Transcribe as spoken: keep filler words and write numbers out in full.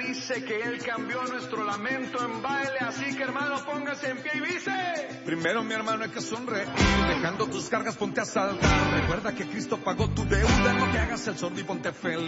dice que Él cambió nuestro lamento en baile, así que hermano, póngase en pie y dice: primero mi hermano hay que sonreír, dejando tus cargas ponte a saltar, recuerda que Cristo pagó tu deuda, no te hagas el sordo y ponte feliz.